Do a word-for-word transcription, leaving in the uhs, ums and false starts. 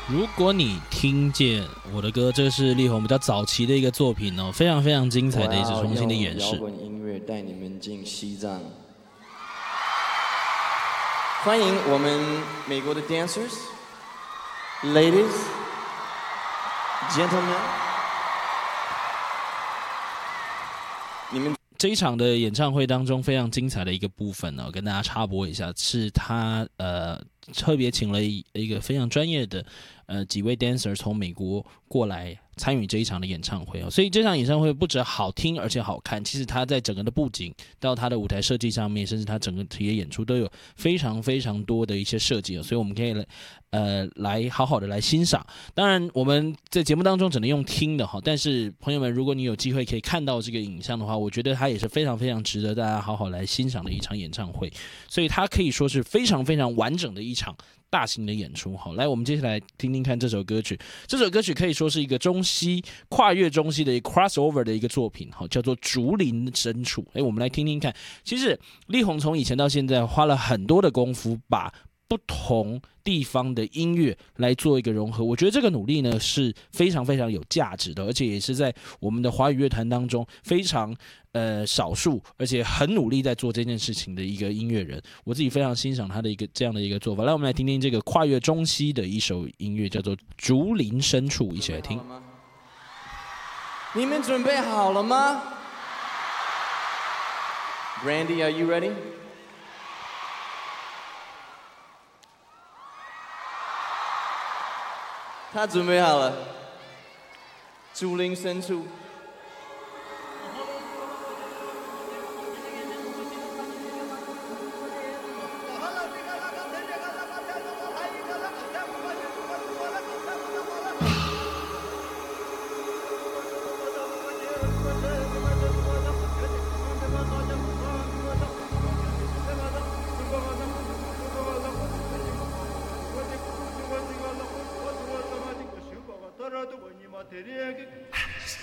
如果你听见我的歌，这是力宏比较早期的一个作品哦，非常非常精彩的一次重新的演示。 摇滚音乐带你们进西藏，欢迎我们美国的 dancers, ladies, gentlemen， 你们。 这一场的演唱会当中非常精彩的一个部分呢，跟大家插播一下，是他呃特别请了一个非常专业的呃几位 dancer 从美国过来参与这一场的演唱会哦，所以这场演唱会不止好听而且好看，其实他在整个的布景到他的舞台设计上面，甚至他整个体育演出都有非常非常多的一些设计哦，所以我们可以来呃来好好的来欣赏。当然我们在节目当中只能用听的哈，但是朋友们，如果你有机会可以看到这个影像的话，我觉得它也是非常非常值得大家好好来欣赏的一场演唱会，所以它可以说是非常非常完整的一场大型的演出。好，来我们接下来听听看这首歌曲。这首歌曲可以说是一个中西跨越中西的一个 crossover 的一个作品，好，叫做《竹林深处》。哎，我们来听听看。其实力宏从以前到现在花了很多的功夫，把不同地方的音乐来做一个融合，我觉得这个努力呢是非常非常有价值的，而且也是在我们的华语乐坛当中非常呃少数，而且很努力在做这件事情的一个音乐人。我自己非常欣赏他的一个这样的一个做法。来，我们来听听这个跨越中西的一首音乐，叫做《竹林深处》，一起来听。 你们准备好了吗 ？Randy, are you ready?他准备好了，竹林深处。